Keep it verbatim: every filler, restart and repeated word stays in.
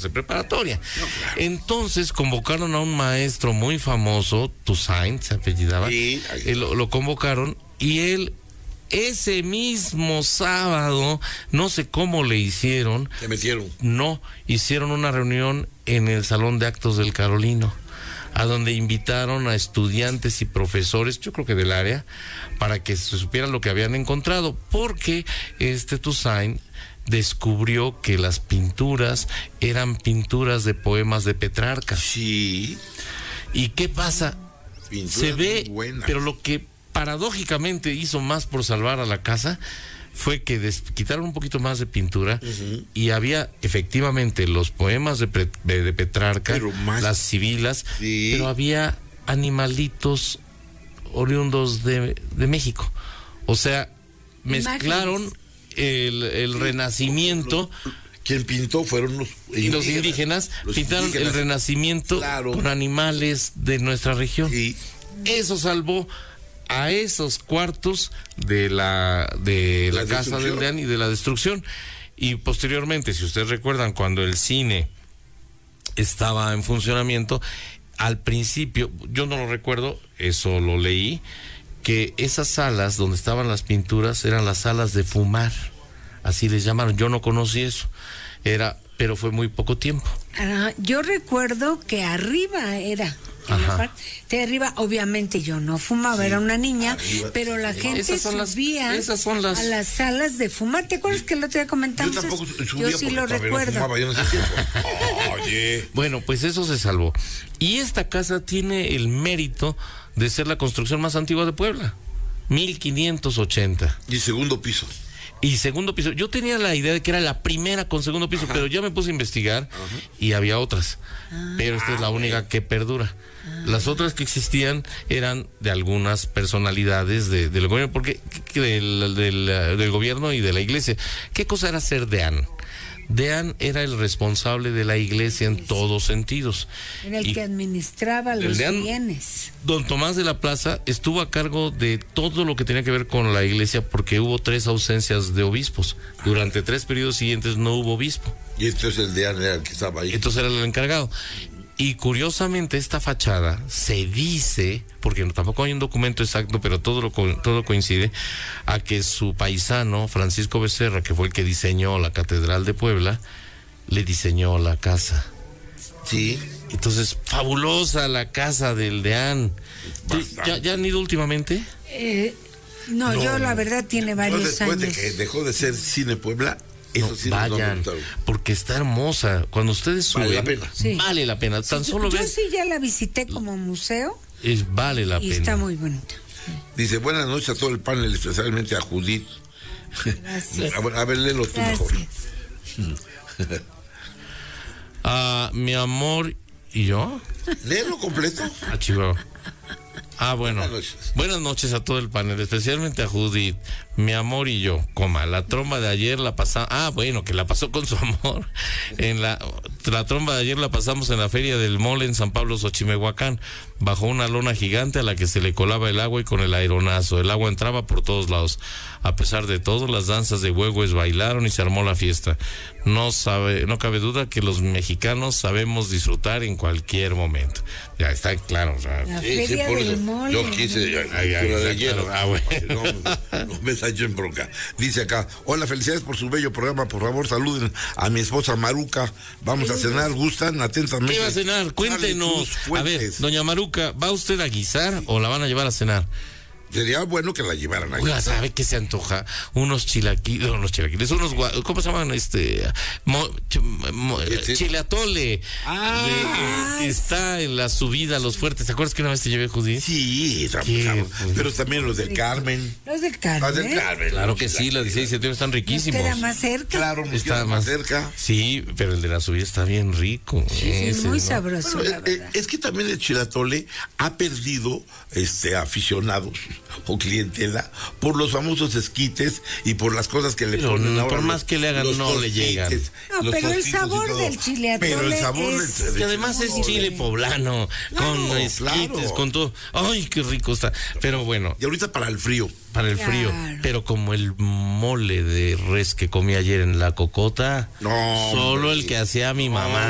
de preparatoria. No, claro. Entonces convocaron a un maestro muy famoso, Toussaint se apellidaba, sí, eh, lo, lo convocaron y él ese mismo sábado, no sé cómo le hicieron. ¿Se metieron? No, hicieron una reunión en el Salón de Actos del Carolino, a donde invitaron a estudiantes y profesores, yo creo que del área, para que se supiera lo que habían encontrado, porque este Toussaint descubrió que las pinturas eran pinturas de poemas de Petrarca. Sí. ¿Y qué pasa? Pinturas se ve, buenas. Pero lo que paradójicamente hizo más por salvar a la casa fue que des, quitaron un poquito más de pintura, uh-huh, y había efectivamente los poemas de, Pre, de, de Petrarca, más, las sibilas, sí, pero había animalitos oriundos de, de México. O sea, mezclaron el, el Renacimiento. Quien pintó fueron los indígenas. Y los indígenas los pintaron indígenas. El Renacimiento, claro, con animales de nuestra región. Sí. Eso salvó a esos cuartos de la de la, la casa del Deán y de la destrucción. Y posteriormente, si ustedes recuerdan, cuando el cine estaba en funcionamiento, al principio, yo no lo recuerdo, eso lo leí, que esas salas donde estaban las pinturas eran las salas de fumar, así les llamaron. Yo no conocí eso, era, pero fue muy poco tiempo. Ah, yo recuerdo que arriba era. En la parte de arriba, obviamente yo no fumaba, sí, era una niña, arriba, pero la gente esas son subía las, esas son las... a las salas de fumar. ¿Te acuerdas que el otro día comentamos? Yo tampoco subía, yo sí lo recuerdo. No fumaba, yo no sé tiempo. Oye. Bueno, pues eso se salvó. Y esta casa tiene el mérito de ser la construcción más antigua de Puebla, mil quinientos ochenta. Y segundo piso. Y segundo piso, yo tenía la idea de que era la primera con segundo piso, ajá, pero ya me puse a investigar, ajá, y había otras, ah, pero esta es la única que perdura. Ah. Las otras que existían eran de algunas personalidades de, del gobierno, porque del, del, del gobierno y de la iglesia. ¿Qué cosa era ser deán? Deán era el responsable de la iglesia en todos sentidos. Era el y que administraba los deán, bienes. Don Tomás de la Plaza estuvo a cargo de todo lo que tenía que ver con la iglesia, porque hubo tres ausencias de obispos. Durante tres periodos siguientes no hubo obispo. Y entonces el deán era el que estaba ahí. Entonces era el encargado. Y curiosamente esta fachada se dice, porque tampoco hay un documento exacto, pero todo lo todo coincide, a que su paisano Francisco Becerra, que fue el que diseñó la Catedral de Puebla, le diseñó la casa. Sí. Entonces, fabulosa la casa del deán. ¿Ya, ya han ido últimamente? Eh, no, no, yo la verdad tiene varios después años. Después de que dejó de ser Cine Puebla, eso no, sí, vayan, no porque está hermosa. Cuando ustedes suben, vale la pena. Sí. Vale la pena. Tan sí, solo yo, ves. Yo sí ya la visité como museo. Es, vale la y pena. Está muy bonita. Dice, buenas noches a todo el panel, especialmente a Judith. Gracias. a, ver, a ver, léelo tú mejor. Ah, mi amor y yo. Léelo completo. Ah, chivo. Ah, bueno. Buenas noches. Buenas noches a todo el panel, especialmente a Judith, mi amor y yo, coma, la tromba de ayer la pasamos, ah, bueno, que la pasó con su amor, en la, la tromba de ayer la pasamos en la Feria del Mole en San Pablo, Xochimehuacán, bajo una lona gigante a la que se le colaba el agua y con el aeronazo, el agua entraba por todos lados. A pesar de todo, las danzas de huehues bailaron y se armó la fiesta. No sabe, no cabe duda que los mexicanos sabemos disfrutar en cualquier momento. Ya está claro. O sea, la sí, Feria sí, por del eso, Mole. yo quise, ay, ay, de lleno. Ah, bueno. No, no me salgo en bronca. Dice acá, hola, felicidades por su bello programa, por favor saluden a mi esposa Maruca. Vamos a cenar, gustan, atentamente. ¿Qué va a cenar? Cuéntenos. A ver, doña Maruca, ¿va usted a guisar o la van a llevar a cenar? Sería bueno que la llevaran ahí. Oiga, ¿sabe qué se antoja? Unos chilaquiles, unos chilaquiles, unos, ¿cómo se llaman? Este, mo, ch, mo, ¿Sí? chile atole. Ah, de, que está en la subida a Los Fuertes. ¿Te acuerdas que una vez te llevé, Judith? Sí, claro, pero también los del Carmen. Los del Carmen. Los del Carmen. Claro que sí, los dieciséis de septiembre están riquísimos. Nos queda más cerca. Claro, nos está queda más cerca. Sí, pero el de la subida está bien rico. Sí, ese, muy ¿no? sabroso, Bueno, la eh, verdad. es que también el chilatole ha perdido este aficionados o clientela por los famosos esquites y por las cosas que le pero ponen no, ahora. Por más que le hagan, no le llegan. No, pero el sabor del chile atole Pero el sabor es... del, del que además es chile poblano, claro, con esquites, claro. con todo. Ay, qué rico está. Pero bueno. Y ahorita para el frío. Para el claro. frío. Pero como el mole de res que comí ayer en la Cocota, no, solo hombre. el que hacía mi mamá.